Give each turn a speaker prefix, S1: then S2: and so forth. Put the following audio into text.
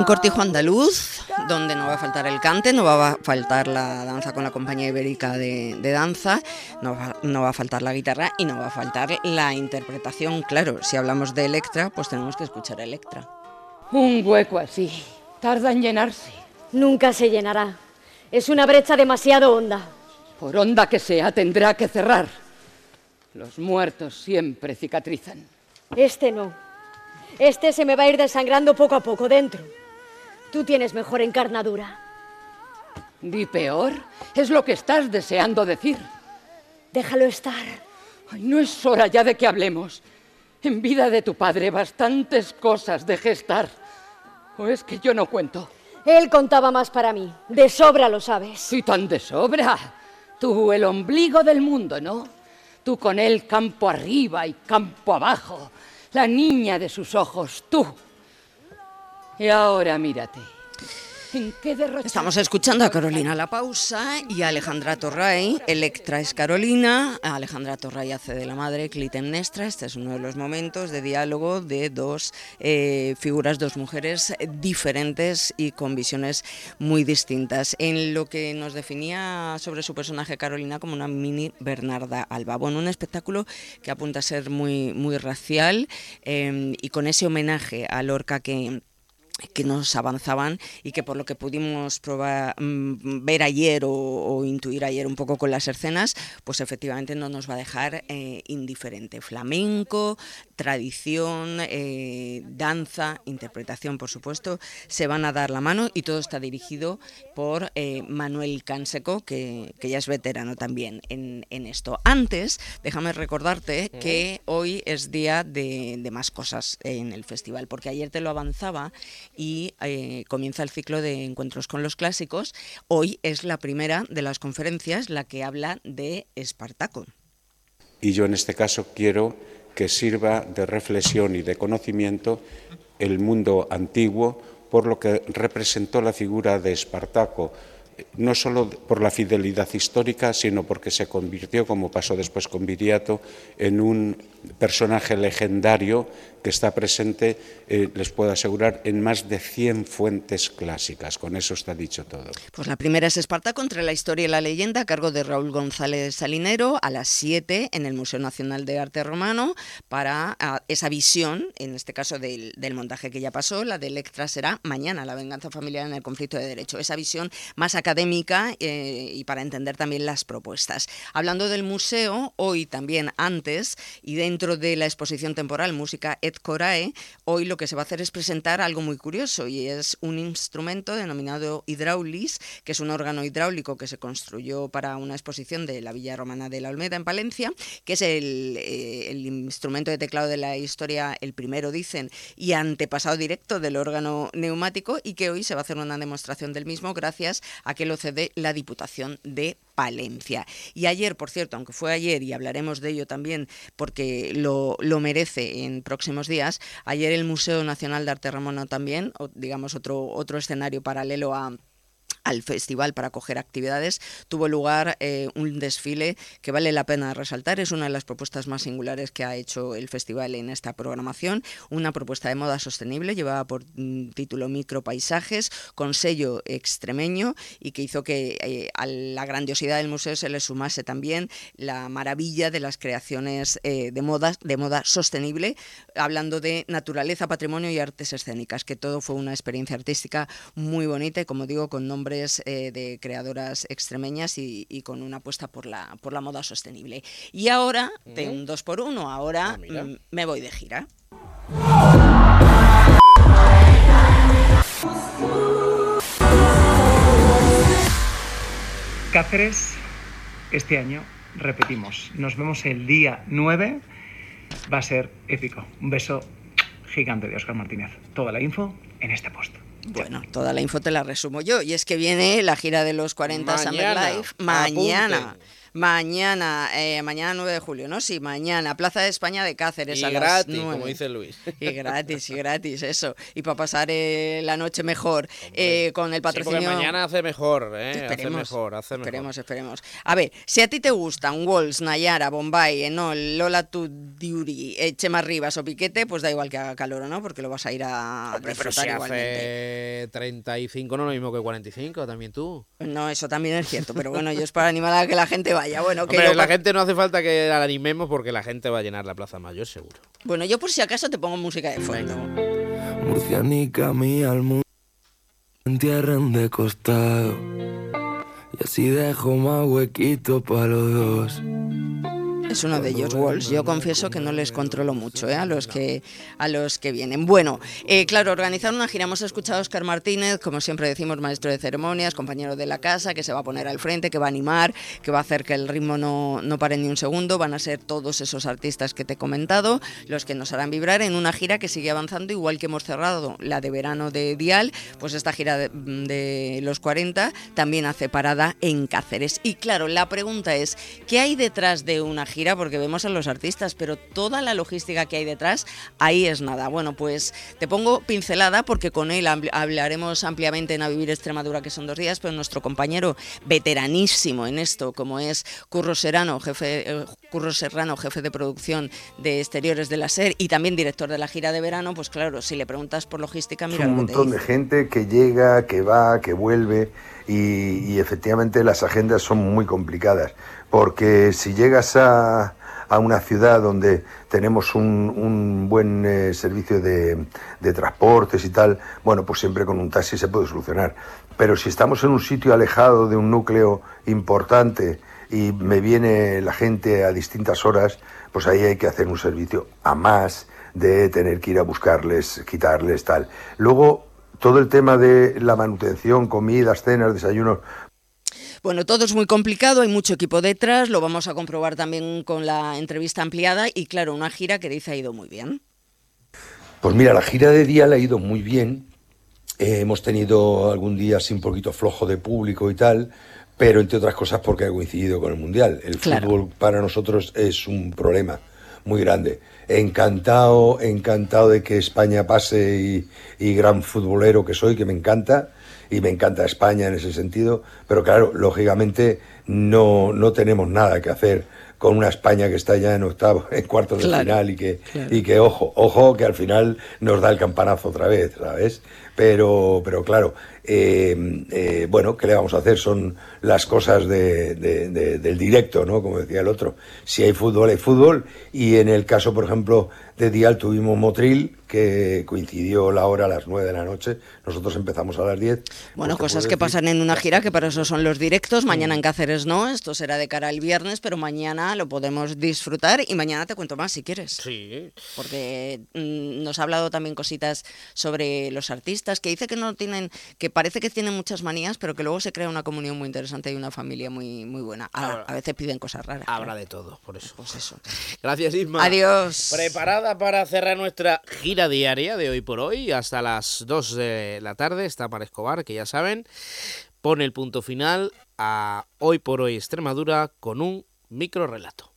S1: Un cortijo andaluz donde no va a faltar el cante, no va a faltar la danza con la Compañía Ibérica de Danza, no va a faltar la guitarra y no va a faltar la interpretación. Claro, si hablamos de Electra, pues tenemos que escuchar a Electra.
S2: Un hueco así tarda en llenarse.
S3: Nunca se llenará. Es una brecha demasiado honda.
S2: Por honda que sea, tendrá que cerrar. Los muertos siempre cicatrizan.
S3: Este no. Este se me va a ir desangrando poco a poco dentro. Tú tienes mejor encarnadura.
S2: Di peor. Es lo que estás deseando decir.
S3: Déjalo estar.
S2: Ay, no es hora ya de que hablemos. En vida de tu padre bastantes cosas dejé estar. ¿O es que yo no cuento?
S3: Él contaba más para mí. De sobra lo sabes.
S2: ¿Y tan de sobra? Tú, el ombligo del mundo, ¿no? Tú con él campo arriba y campo abajo. La niña de sus ojos, tú. Y ahora mírate. ¿En qué derroche?
S1: Estamos escuchando a Carolina La Pausa y a Alejandra Torray. Electra es Carolina, Alejandra Torray hace de la madre, Clitemnestra. Este es uno de los momentos de diálogo de dos figuras, dos mujeres diferentes y con visiones muy distintas. En lo que nos definía sobre su personaje Carolina como una mini Bernarda Alba. Bueno, un espectáculo que apunta a ser muy, muy racial y con ese homenaje a Lorca que nos avanzaban y que por lo que pudimos ver ayer o intuir ayer un poco con las escenas, pues efectivamente no nos va a dejar indiferente. Flamenco, tradición, danza, interpretación, por supuesto, se van a dar la mano y todo está dirigido por Manuel Canseco, que ya es veterano también en esto. Antes, déjame recordarte que hoy es día de más cosas en el festival, porque ayer te lo avanzaba y comienza el ciclo de encuentros con los clásicos. Hoy es la primera de las conferencias la que habla de Espartaco.
S4: Y yo en este caso quiero que sirva de reflexión y de conocimiento el mundo antiguo por lo que representó la figura de Espartaco, no solo por la fidelidad histórica, sino porque se convirtió, como pasó después con Viriato, en un personaje legendario que está presente, les puedo asegurar, en más de 100 fuentes clásicas. Con eso está dicho todo.
S1: Pues la primera es Espartaco, entre la historia y la leyenda, a cargo de Raúl González Salinero, a las 7 en el Museo Nacional de Arte Romano, para esa visión, en este caso del montaje que ya pasó. La de Electra será mañana, la venganza familiar en el conflicto de derecho. Esa visión más académica y para entender también las propuestas. Hablando del museo, hoy también antes, y dentro de la exposición temporal Música et Corae, hoy lo que se va a hacer es presentar algo muy curioso, y es un instrumento denominado Hydraulis, que es un órgano hidráulico que se construyó para una exposición de la Villa Romana de la Olmeda en Palencia, que es el instrumento de teclado de la historia, el primero, dicen, y antepasado directo del órgano neumático, y que hoy se va a hacer una demostración del mismo gracias a que lo cede la Diputación de Palencia. Y ayer, por cierto, aunque fue ayer, y hablaremos de ello también porque lo merece en próximos días, ayer el Museo Nacional de Arte Romano también, digamos otro escenario paralelo al festival para acoger actividades, tuvo lugar un desfile que vale la pena resaltar. Es una de las propuestas más singulares que ha hecho el festival en esta programación, una propuesta de moda sostenible, llevaba por título Micropaisajes, con sello extremeño, y que hizo que a la grandiosidad del museo se le sumase también la maravilla de las creaciones de moda sostenible, hablando de naturaleza, patrimonio y artes escénicas, que todo fue una experiencia artística muy bonita y, como digo, con nombres de creadoras extremeñas y con una apuesta por la moda sostenible. Y ahora, de un 2x1, ahora me voy de gira.
S5: Cáceres, este año, repetimos, nos vemos el día 9, va a ser épico. Un beso gigante de Óscar Martínez. Toda la info en este post.
S1: Bueno, toda la info te la resumo yo, y es que viene la gira de los 40 Summer Live mañana. Mañana 9 de julio, ¿no? Sí, mañana, Plaza de España de Cáceres
S6: Y
S1: a las
S6: gratis,
S1: 9.
S6: como dice Luis.
S1: Y gratis, eso. Y para pasar la noche mejor con el patrocinio...
S6: Sí, porque mañana hace mejor,
S1: Esperemos,
S6: hace mejor.
S1: Esperemos. A ver, si a ti te gustan Walls, Nayara, Bombay, Enol, Lola Tudiuri, Chema Rivas o Piquete, pues da igual que haga calor o no, porque lo vas a ir a
S6: Hombre, pero
S1: disfrutar
S6: si
S1: igualmente.
S6: hace 35 no es lo mismo que 45, también tú.
S1: No, eso también es cierto, pero bueno, yo es para animar a que la gente vaya. Bueno, que
S6: Hombre, la gente no hace falta que la animemos porque la gente va a llenar la Plaza Mayor, seguro.
S1: Bueno, yo por si acaso te pongo música de fondo.
S7: Murcianica mía al mundo entierren de costado y así dejo más huequito para los dos.
S1: Es uno de ellos, Walls. Yo confieso que no les controlo mucho a los que vienen. Bueno, claro, organizar una gira. Hemos escuchado a Óscar Martínez, como siempre decimos, maestro de ceremonias, compañero de la casa, que se va a poner al frente, que va a animar, que va a hacer que el ritmo no pare ni un segundo. Van a ser todos esos artistas que te he comentado los que nos harán vibrar en una gira que sigue avanzando, igual que hemos cerrado la de verano de Dial, pues esta gira de los 40 también hace parada en Cáceres. Y claro, la pregunta es, ¿qué hay detrás de una gira? Porque vemos a los artistas, pero toda la logística que hay detrás, ahí es nada. Bueno, pues te pongo pincelada porque con él hablaremos ampliamente en A Vivir Extremadura, que son 2 días, pero nuestro compañero veteranísimo en esto, como es Curro Serrano, jefe de producción de exteriores de la SER y también director de la gira de verano, pues claro, si le preguntas por logística, mira
S8: un montón de gente que llega, que va, que vuelve y efectivamente las agendas son muy complicadas. Porque si llegas a una ciudad donde tenemos un buen servicio de transportes y tal, bueno, pues siempre con un taxi se puede solucionar. Pero si estamos en un sitio alejado de un núcleo importante y me viene la gente a distintas horas, pues ahí hay que hacer un servicio a más de tener que ir a buscarles, quitarles, tal. Luego, todo el tema de la manutención, comidas, cenas, desayunos...
S1: Bueno, todo es muy complicado, hay mucho equipo detrás, lo vamos a comprobar también con la entrevista ampliada y claro, una gira que dice ha ido muy bien.
S8: Pues mira, la gira de Dial ha ido muy bien, hemos tenido algún día así un poquito flojo de público y tal, pero entre otras cosas porque ha coincidido con el Mundial. El fútbol para nosotros es un problema muy grande. Encantado de que España pase y gran futbolero que soy, que me encanta. Y me encanta España en ese sentido, pero claro, lógicamente no tenemos nada que hacer con una España que está ya en cuartos de final y que ojo, que al final nos da el campanazo otra vez, ¿sabes? Pero claro, bueno, ¿qué le vamos a hacer? Son las cosas del directo, ¿no? Como decía el otro. Si hay fútbol, hay fútbol, y en el caso, por ejemplo, de Dial tuvimos Motril, que coincidió la hora a las 9 de la noche, nosotros empezamos a las 10.
S1: Bueno, cosas que pasan en una gira, que para eso son los directos. Mañana en Cáceres no, esto será de cara al viernes, pero mañana lo podemos disfrutar y mañana te cuento más si quieres.
S6: Sí.
S1: Porque nos ha hablado también cositas sobre los artistas, que dice que no tienen, que parece que tienen muchas manías, pero que luego se crea una comunión muy interesante y una familia muy, muy buena. A veces piden cosas raras.
S6: Habrá de todo, por eso.
S1: Pues eso.
S6: Gracias, Isma.
S1: Adiós.
S6: Preparada para cerrar nuestra gira diaria de hoy por hoy. Hasta las 2 de la tarde está Mar Escobar, que ya saben, pone el punto final a Hoy por Hoy Extremadura con un microrrelato.